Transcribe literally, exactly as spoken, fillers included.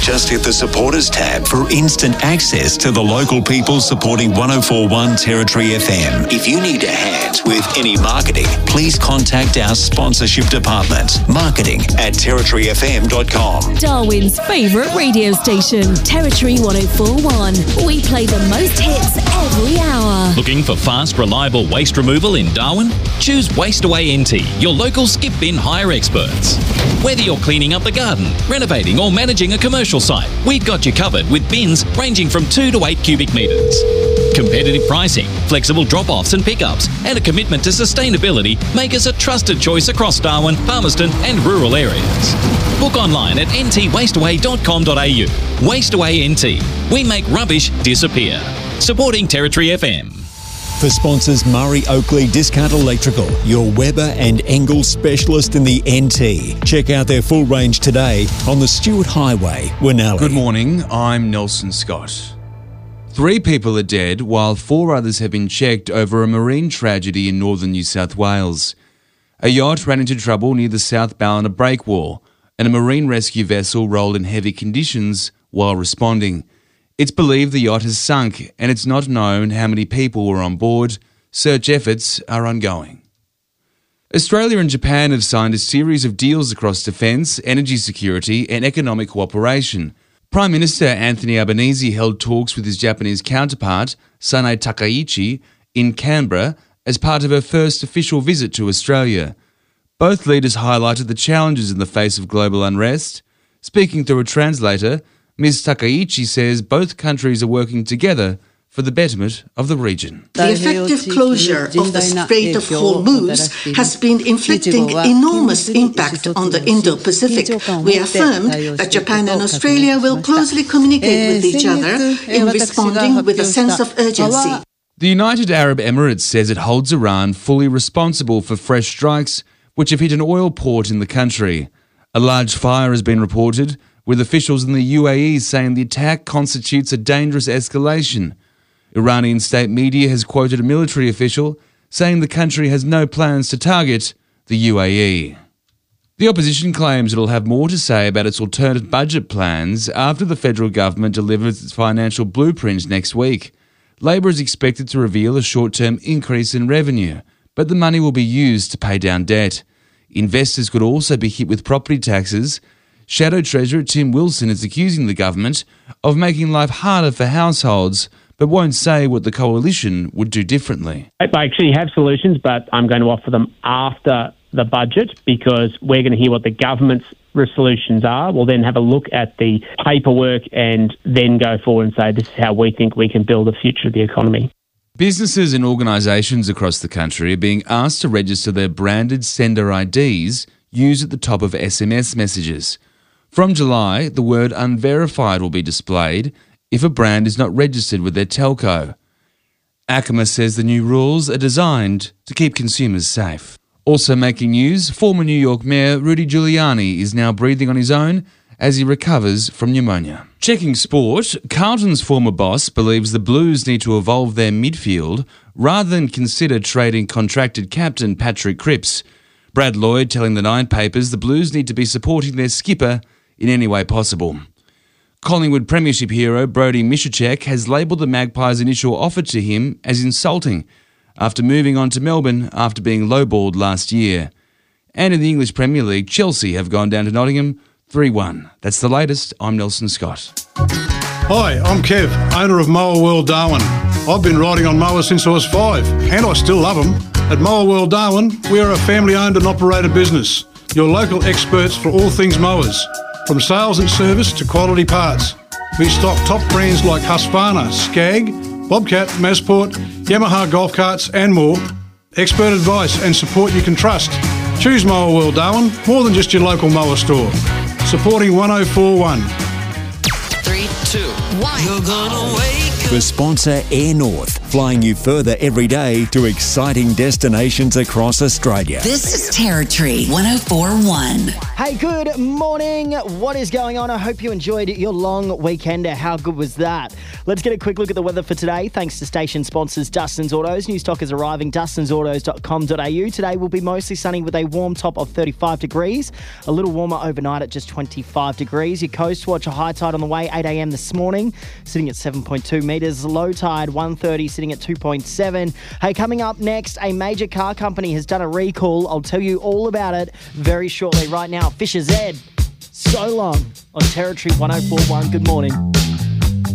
Just hit the Supporters tab for instant access to the local people supporting one oh four point one Territory F M. If you need a hand with any marketing, please contact our sponsorship department, marketing at territory f m dot com. Darwin's favourite radio station, Territory one oh four point one. We play the most hits every hour. Looking for fast, reliable waste removal in Darwin? Choose Waste Away N T, your local skip bin hire experts. Whether you're cleaning up the garden, renovating or managing a commercial site, we've got you covered with bins ranging from two to eight cubic metres. Competitive pricing, flexible drop-offs and pickups, and a commitment to sustainability make us a trusted choice across Darwin, Palmerston and rural areas. Book online at n t waste away dot com dot a u. Waste Away N T. We make rubbish disappear. Supporting Territory F M. For sponsors Murray Oakley Discount Electrical, your Weber and Engel specialist in the N T. Check out their full range today on the Stewart Highway, Winnellie. Good morning, I'm Nelson Scott. Three people are dead while four others have been checked over a marine tragedy in northern New South Wales. A yacht ran into trouble near the South Ballina breakwall and a marine rescue vessel rolled in heavy conditions while responding. It's believed the yacht has sunk and it's not known how many people were on board. Search efforts are ongoing. Australia and Japan have signed a series of deals across defence, energy security and economic cooperation. Prime Minister Anthony Albanese held talks with his Japanese counterpart, Sanae Takaichi, in Canberra as part of her first official visit to Australia. Both leaders highlighted the challenges in the face of global unrest. Speaking through a translator, Miz Takaichi says both countries are working together for the betterment of the region. The effective closure of the Strait of Hormuz has been inflicting enormous impact on the Indo-Pacific. We affirmed that Japan and Australia will closely communicate with each other in responding with a sense of urgency. The United Arab Emirates says it holds Iran fully responsible for fresh strikes which have hit an oil port in the country. A large fire has been reported, with officials in the U A E saying the attack constitutes a dangerous escalation. Iranian state media has quoted a military official saying the country has no plans to target the U A E. The opposition claims it will have more to say about its alternate budget plans after the federal government delivers its financial blueprint next week. Labor is expected to reveal a short-term increase in revenue, but the money will be used to pay down debt. Investors could also be hit with property taxes. Shadow Treasurer Tim Wilson is accusing the government of making life harder for households, but won't say what the coalition would do differently. I actually have solutions, but I'm going to offer them after the budget because we're going to hear what the government's solutions are. We'll then have a look at the paperwork and then go forward and say this is how we think we can build the future of the economy. Businesses and organisations across the country are being asked to register their branded sender I Ds used at the top of S M S messages. From July, the word unverified will be displayed if a brand is not registered with their telco. ACMA says the new rules are designed to keep consumers safe. Also making news, former New York Mayor Rudy Giuliani is now breathing on his own as he recovers from pneumonia. Checking sport, Carlton's former boss believes the Blues need to evolve their midfield rather than consider trading contracted captain Patrick Cripps. Brad Lloyd telling the Nine Papers the Blues need to be supporting their skipper in any way possible. Collingwood Premiership hero Brody Mishicek has labelled the Magpies' initial offer to him as insulting after moving on to Melbourne after being lowballed last year. And in the English Premier League, Chelsea have gone down to Nottingham three one. That's the latest. I'm Nelson Scott. Hi, I'm Kev, owner of Mower World Darwin. I've been riding on mowers since I was five, and I still love them. At Mower World Darwin, we are a family-owned and operated business. Your local experts for all things mowers. From sales and service to quality parts. We stock top brands like Husqvarna, Skag, Bobcat, Masport, Yamaha golf carts and more. Expert advice and support you can trust. Choose Mower World Darwin, more than just your local mower store. Supporting one oh four point one. Three, two, one. You're gonna wake For sponsor Air North, flying you further every day to exciting destinations across Australia. This is Territory one oh four point one. Hey, good morning. What is going on? I hope you enjoyed your long weekend. How good was that? Let's get a quick look at the weather for today. Thanks to station sponsors Dustin's Autos. New stock is arriving, dustins autos dot com dot a u. Today will be mostly sunny with a warm top of thirty-five degrees. A little warmer overnight at just twenty-five degrees. Your coast watch, a high tide on the way, eight a.m. this morning, sitting at seven point two metres. Low tide, one thirty, sitting at two point seven. Hey, coming up next, a major car company has done a recall. I'll tell you all about it very shortly. Right now, Fisher Z, So Long on Territory one oh four point one. Good morning.